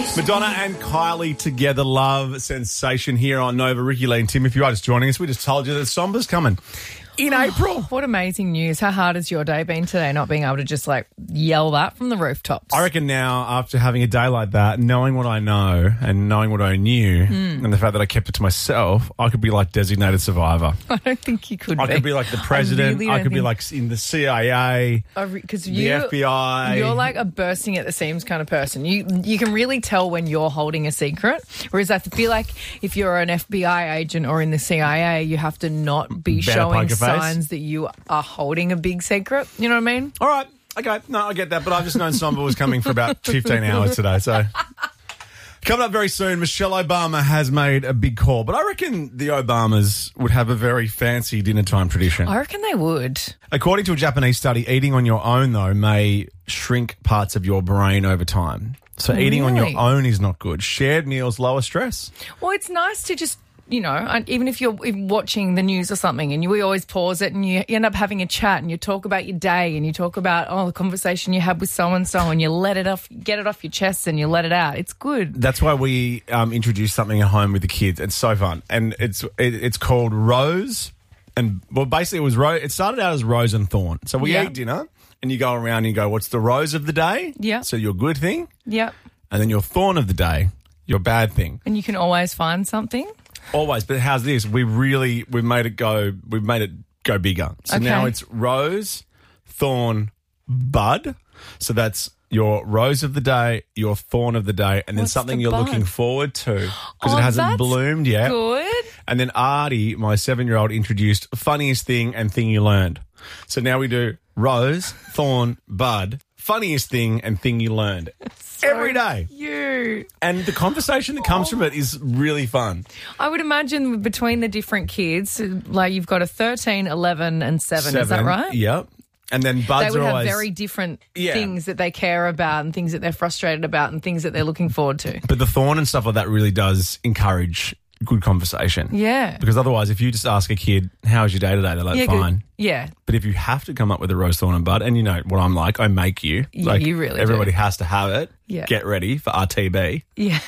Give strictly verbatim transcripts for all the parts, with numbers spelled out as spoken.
Madonna and Kylie together, Love Sensation here on Nova. Ricky, Lee and Tim, if you are just joining us, we just told you that Somba's coming in April. What amazing news. How hard has your day been today, not being able to just like yell that from the rooftops? I reckon now, after having a day like that, knowing what I know and knowing what I knew mm. and the fact that I kept it to myself, I could be like designated survivor. I don't think you could I be. I could be like the president. I, really I could think... be like in the C I A, re- the you, F B I. You're like a bursting at the seams kind of person. You you can really tell when you're holding a secret, whereas I feel like if you're an F B I agent or in the C I A, you have to not be Better showing poker signs face. that you are holding a big secret. You know what I mean? All right. Okay. No, I get that. But I've just known Somba was coming for about fifteen hours today. So coming up very soon, Michelle Obama has made a big call. But I reckon the Obamas would have a very fancy dinner time tradition. I reckon they would. According to a Japanese study, eating on your own, though, may shrink parts of your brain over time. So eating Really? on your own is not good. Shared meals lower stress. Well, it's nice to just, you know, even if you're watching the news or something and you we always pause it and you end up having a chat and you talk about your day and you talk about, oh, the conversation you had with so-and-so and you let it off, get it off your chest and you let it out. It's good. That's why we um, introduced something at home with the kids. It's so fun. And it's it, it's called Rose. And, well, basically it was Rose. It started out as Rose and Thorn. So we Yeah. eat dinner and you go around and you go, what's the rose of the day? Yeah. So your good thing. Yep. And then your thorn of the day, your bad thing. And you can always find something. Always, but how's this? We really we made it go. We've made it go bigger. So Okay. now it's rose, thorn, bud. So that's your rose of the day, your thorn of the day, and then What's something the you're bud? looking forward to because Oh, it hasn't that's bloomed yet. Good. And then Artie, my seven-year-old, introduced funniest thing and thing you learned. So now we do rose, thorn, bud, funniest thing and thing you learned every day. You. And the conversation that comes from it is really fun. I would imagine between the different kids, like you've got a thirteen, eleven and seven, is that Seven, right? Yep. And then buds They would are have always very different Yeah. things that they care about and things that they're frustrated about and things that they're looking forward to. But the thorn and stuff like that really does encourage good conversation. Yeah. Because otherwise, if you just ask a kid, how's your day today? They're like, Yeah, good. fine. Yeah. But if you have to come up with a rose, thorn and bud, and you know what I'm like, I make you. Yeah, like, you really do. Everybody has to have it. Yeah. Get ready for R T B, Yeah.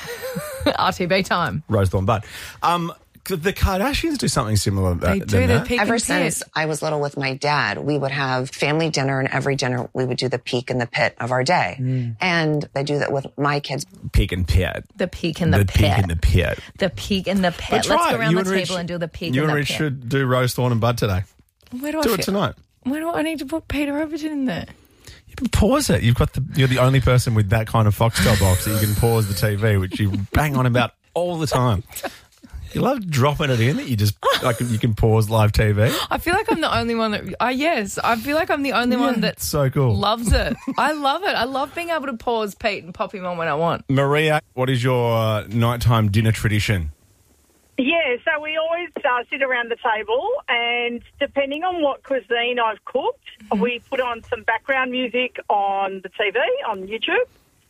R T B time. rose, thorn, bud. Um, the Kardashians do something similar to that. They than do. They're that. peak Ever and pit. since I was little with my dad, we would have family dinner, and every dinner we would do the peak and the pit of our day. Mm. And I do that with my kids. Peak and pit. The peak and the, The pit. peak and the pit. The peak and the pit. But Let's try go it. around You the and table Rich- and do the peak You and and the Rich pit. should do rose, thorn and bud today. Where do I Do it fit- tonight. Where do I need to put Peter Overton in there? You can pause it. You've got the. You're the only person with that kind of Foxtel box that you can pause the T V, which you bang on about all the time. You love dropping it in that you just like you can pause live T V. I feel like I'm the only one that. Uh, yes, I feel like I'm the only one that So cool. loves it. I love it. I love being able to pause Pete and pop him on when I want. Maria, what is your uh, nighttime dinner tradition? Yeah, so we always uh, sit around the table, and depending on what cuisine I've cooked, we put on some background music on the T V, on YouTube,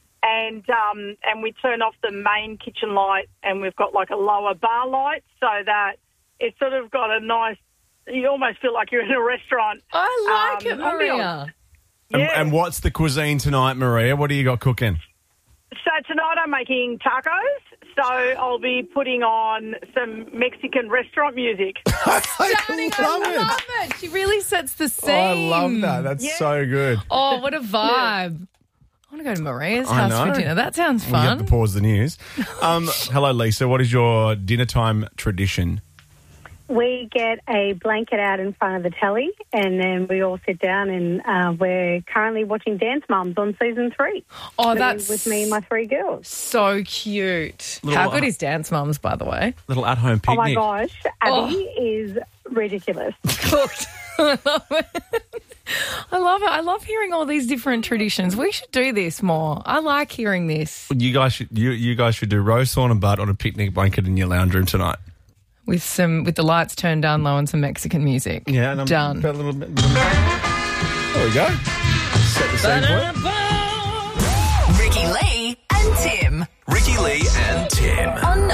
and um, and we turn off the main kitchen light, and we've got like a lower bar light so that it's sort of got a nice, you almost feel like you're in a restaurant. I like um, it, Maria. ambiance. And, Yeah. and what's the cuisine tonight, Maria? What do you got cooking? So tonight I'm making tacos, so I'll be putting on some Mexican restaurant music. Stunning, I love it. She really sets the scene. Oh, I love that. That's Yeah. so good. Oh, what a vibe. I want to go to Maria's I house know. for dinner. That sounds We have fun. to pause the news. Um, hello, Lisa. What is your dinner time tradition? We get a blanket out in front of the telly, and then we all sit down, and uh, we're currently watching Dance Moms on season three. Oh, Me- that's with me and my three girls. so cute. Little- How good is Dance Mums, by the way? Little at-home Oh my picnic. gosh, Abby is ridiculous. Cooked. I love it. I love it. I love hearing all these different traditions. We should do this more. I like hearing this You guys should you, you guys should do roast, thorn and bud on a picnic blanket in your lounge room tonight. with some with the lights turned down low and some Mexican music. Yeah, and I'm Done. about a little bit. There we go. Set the scene for it. Ricky Lee and Tim. Ricky Lee and Tim. On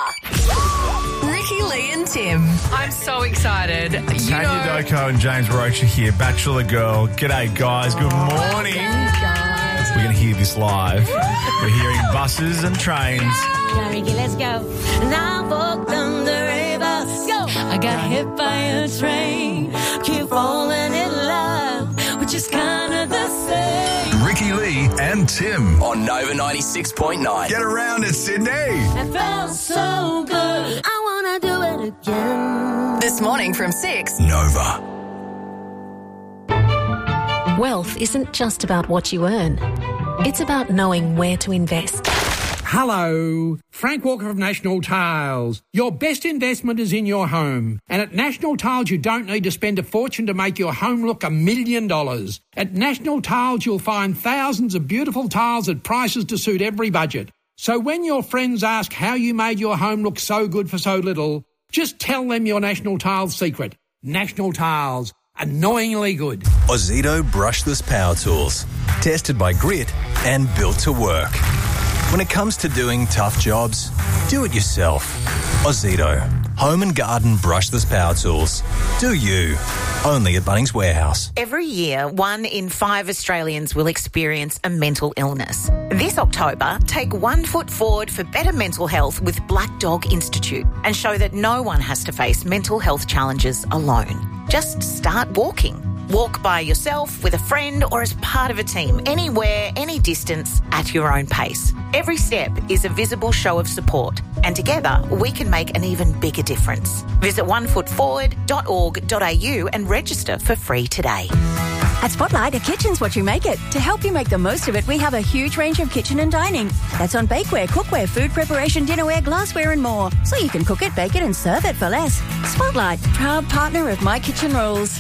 Nova. Ricky Lee and Tim. I'm so excited. You Tanya know, Doko and James Roach are here. Bachelor Girl. G'day, guys. Good morning. guys. We're going to hear this live. We're hearing buses and trains. Yeah, Ricky, let's go. Now walk down the river. Go. I got hit by a train. Keep falling in love, which is kind of the same. Ricky Lee and Tim on Nova ninety-six point nine. Get around it, Sydney. It felt so good. I want to do it again. This morning from six. Nova. Wealth isn't just about what you earn. It's about knowing where to invest. Hello, Frank Walker of National Tiles. Your best investment is in your home. And at National Tiles, you don't need to spend a fortune to make your home look a million dollars. At National Tiles, you'll find thousands of beautiful tiles at prices to suit every budget. So when your friends ask how you made your home look so good for so little, just tell them your National Tiles secret. National Tiles. Annoyingly good. Ozito brushless power tools. Tested by Grit and built to work. When it comes to doing tough jobs, do it yourself. Ozito. Home and garden brushless power tools. Do you. Only at Bunnings Warehouse. Every year, one in five Australians will experience a mental illness. This October, take one foot forward for better mental health with Black Dog Institute and show that no one has to face mental health challenges alone. Just start walking. Walk by yourself, with a friend, or as part of a team, anywhere, any distance, at your own pace. Every step is a visible show of support, and together we can make an even bigger difference. Visit one foot forward dot org dot a u and register for free today. At Spotlight, a kitchen's what you make it. To help you make the most of it, we have a huge range of kitchen and dining. That's on bakeware, cookware, food preparation, dinnerware, glassware and more. So you can cook it, bake it and serve it for less. Spotlight, proud partner of My Kitchen Rules.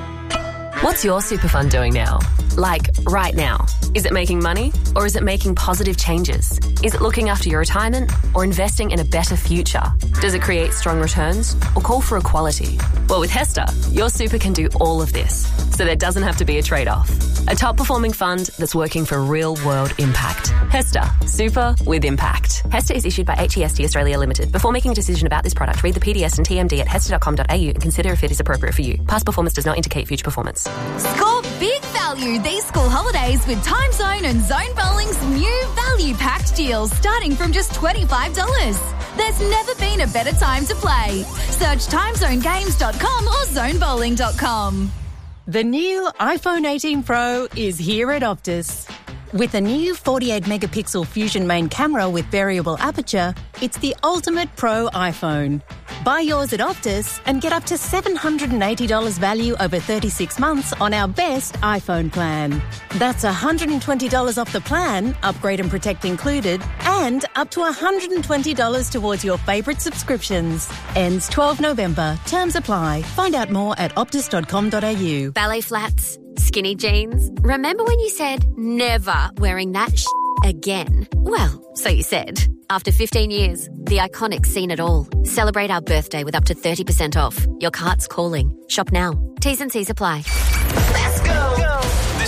What's your super fund doing now? Like, right now? Is it making money or is it making positive changes? Is it looking after your retirement or investing in a better future? Does it create strong returns or call for equality? Well, with Hester, your super can do all of this, so there doesn't have to be a trade-off. A top-performing fund that's working for real-world impact. Hester, super with impact. Hester is issued by H E S T Australia Limited. Before making a decision about this product, read the P D S and T M D at hester dot com dot a u and consider if it is appropriate for you. Past performance does not indicate future performance. Score big value these school holidays with Time Zone and Zone Bowling's new value packed deals starting from just twenty-five dollars. There's never been a better time to play. Search time zone games dot com or zone bowling dot com. The new iPhone eighteen Pro is here at Optus. With a new forty-eight megapixel Fusion main camera with variable aperture, it's the ultimate pro iPhone. Buy yours at Optus and get up to seven hundred eighty dollars value over thirty-six months on our best iPhone plan. That's one hundred twenty dollars off the plan, upgrade and protect included, and up to one hundred twenty dollars towards your favourite subscriptions. Ends twelfth November. Terms apply. Find out more at optus dot com dot a u. Ballet flats, skinny jeans. Remember when you said never wearing that sh- again? Well, so you said. After fifteen years, the Iconic's seen it all. Celebrate our birthday with up to thirty percent off. Your cart's calling. Shop now. T's and C's apply.